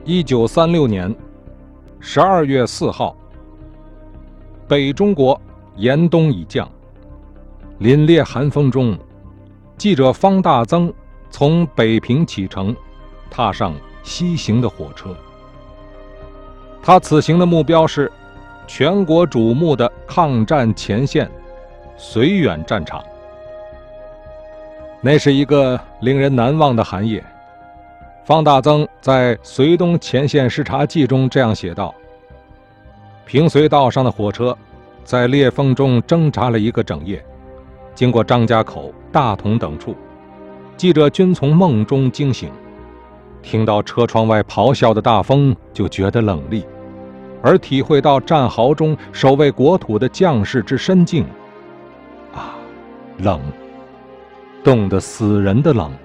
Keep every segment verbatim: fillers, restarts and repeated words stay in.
一九三六年十二月四号，北中国严冬已降，凛冽寒风中，记者方大曾从北平启程，踏上西行的火车。他此行的目标是全国瞩目的抗战前线绥远战场。那是一个令人难忘的寒夜。方大曾在《绥东前线视察记》中这样写道：平绥道上的火车在烈风中挣扎了一个整夜，经过张家口、大同等处，记者均从梦中惊醒，听到车窗外咆哮的大风就觉得冷厉，而体会到战壕中守卫国土的将士之深境。啊，冷，冻得死人的冷。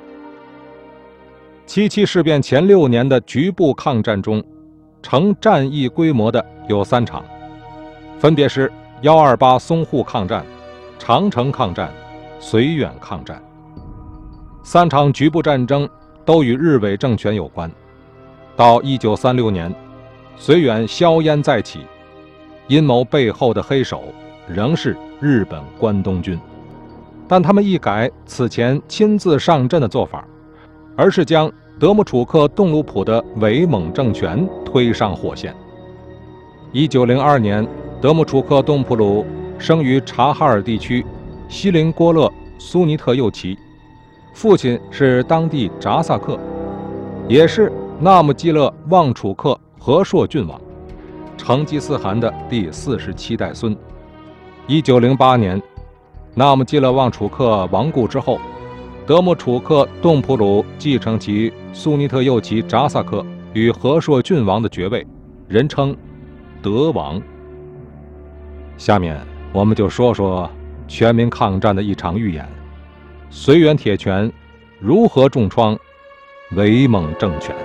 七七事变前六年的局部抗战中，成战役规模的有三场，分别是幺二八淞沪抗战、长城抗战、绥远抗战。三场局部战争都与日伪政权有关。到一九三六年，绥远硝烟再起，阴谋背后的黑手仍是日本关东军，但他们一改此前亲自上阵的做法，而是将德姆楚克动卢普的伪蒙政权推上火线。一九零二年，德姆楚克东普鲁生于察哈尔地区锡林郭勒苏尼特右旗，父亲是当地扎萨克，也是纳木基勒旺楚克和硕郡王，成吉思汗的第四十七代孙。一九零八年，纳木基勒旺楚克亡故之后，德姆楚克东普鲁继承其苏尼特右旗扎萨克与和硕郡王的爵位，人称德王。下面我们就说说全民抗战的一场预演，绥远铁拳如何重创伪蒙政权。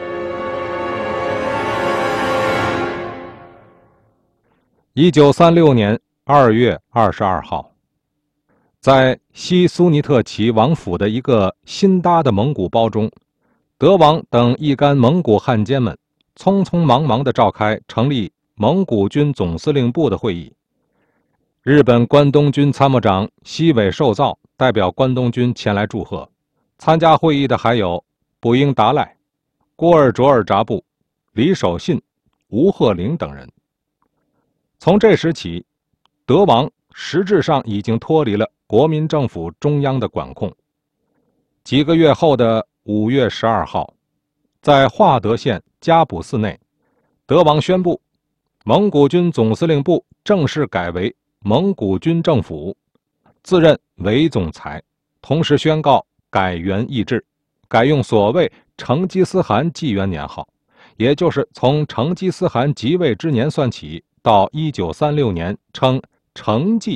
一九三六年二月二十二号，在西苏尼特旗王府的一个新搭的蒙古包中，德王等一干蒙古汉奸们匆匆忙忙地召开成立蒙古军总司令部的会议。日本关东军参谋长西尾寿造代表关东军前来祝贺。参加会议的还有卜英达赖、郭尔卓尔扎布、李守信、吴鹤龄等人。从这时起，德王实质上已经脱离了国民政府中央的管控。几个月后的五月十二号，在化德县加卜寺内，德王宣布蒙古军总司令部正式改为蒙古军政府，自任伪总裁，同时宣告改元易制，改用所谓成吉思汗纪元年号，也就是从成吉思汗即位之年算起，到一九三六年称成纪